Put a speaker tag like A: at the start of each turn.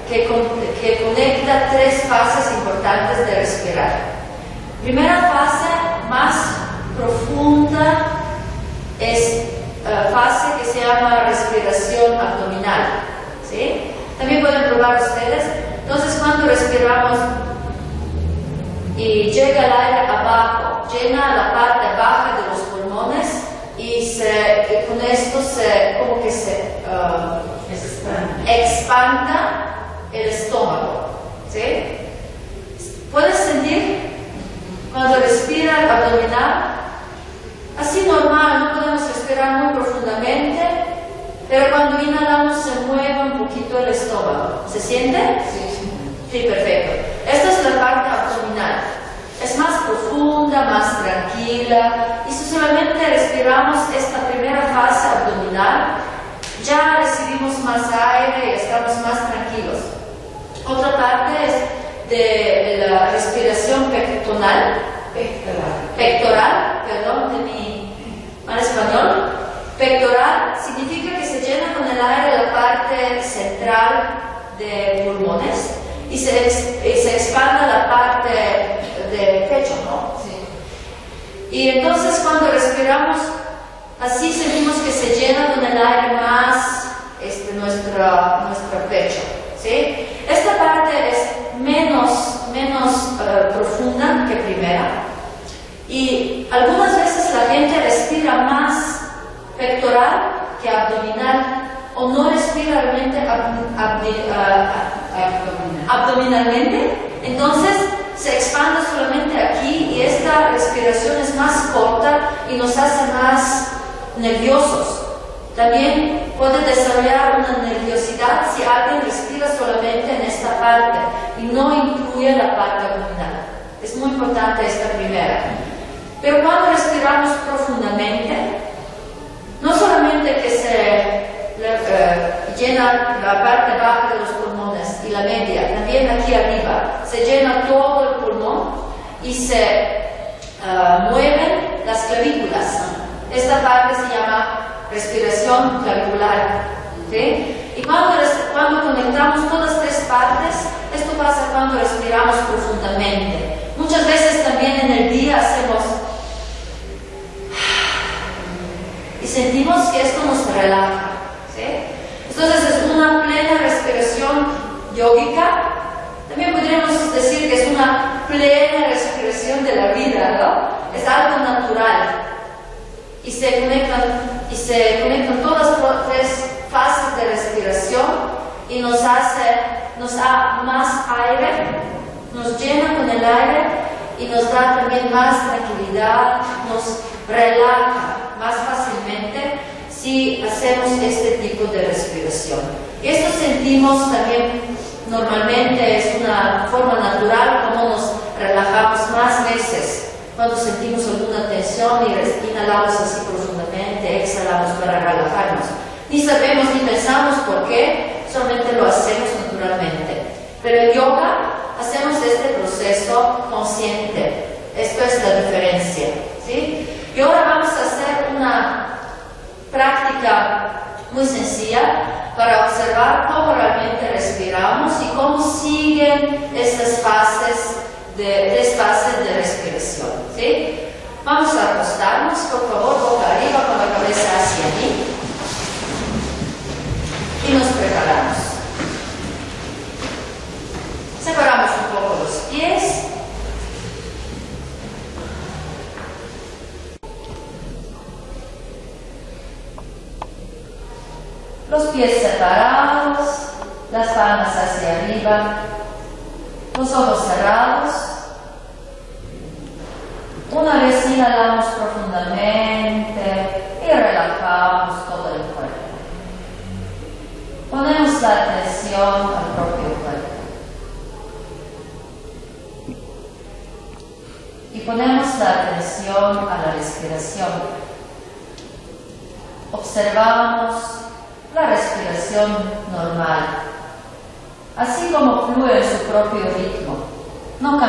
A: que conecta tres fases importantes de respirar. Primera fase más profunda es fase que se llama respiración abdominal, ¿sí? También pueden probar ustedes. Entonces, cuando respiramos y llega el aire abajo, llena la parte baja de los pulmones y con esto como que se expanda el estómago, ¿sí? ¿Puedes sentir cuando respira abdominal? Así normal, no podemos respirar muy profundamente, pero cuando inhalamos se mueve un poquito el estómago. ¿Se siente?
B: Sí.
A: Sí, perfecto. Esta es la parte abdominal. Es más profunda, más tranquila. Y si solamente respiramos esta primera fase abdominal, ya recibimos más aire y estamos más tranquilos. Otra parte es de la respiración pectoral, perdón, de mi mal español. Pectoral significa que se llena con el aire la parte central de pulmones y se expanda la parte del pecho, ¿no?
B: Sí.
A: Y entonces cuando respiramos así sentimos que se llena con el aire más nuestro pecho, ¿sí? Esta parte es menos profunda que primera y algunas veces la gente respira más pectoral que abdominal o no respira realmente abdominalmente, entonces se expande solamente aquí y esta respiración es más corta y nos hace más nerviosos. También puede desarrollar una nerviosidad si alguien respira solamente en esta parte y no incluye la parte abdominal. Es muy importante esta primera. Pero cuando respiramos profundamente, no solamente que se llena la parte baja de los pulmones y la media, también aquí arriba, se llena todo el pulmón y se mueven las clavículas. Esta parte se llama respiración clavicular, ¿sí? Y cuando conectamos todas las tres partes, esto pasa cuando respiramos profundamente. Muchas veces también en el día hacemos y sentimos que esto nos relaja, ¿sí? Entonces es una plena respiración yógica. También podríamos decir que es una plena respiración de la vida, ¿no? Es algo natural. Y se conectan todas las tres fases de respiración y nos da más aire, nos llena con el aire y nos da también más tranquilidad, nos relaja más fácilmente si hacemos este tipo de respiración. Y esto sentimos también normalmente, es una forma natural como nos relajamos más veces. Cuando sentimos alguna tensión y inhalamos así profundamente, exhalamos para relajarnos. Ni sabemos ni pensamos por qué, solamente lo hacemos naturalmente. Pero en yoga hacemos este proceso consciente. Esto es la diferencia, ¿sí? Y ahora vamos a hacer una práctica muy sencilla para observar cómo realmente respiramos y cómo siguen estas tres fases de respiración, ¿sí? Vamos a acostarnos, por favor, boca arriba con la cabeza hacia mí y nos preparamos. Separamos un poco los pies. Los pies separados, las palmas hacia arriba, los ojos cerrados. Una vez inhalamos profundamente y relajamos todo el cuerpo. Ponemos la atención al propio cuerpo. Y ponemos la atención a la respiración. Observamos la respiración normal, así como fluye en su propio ritmo. No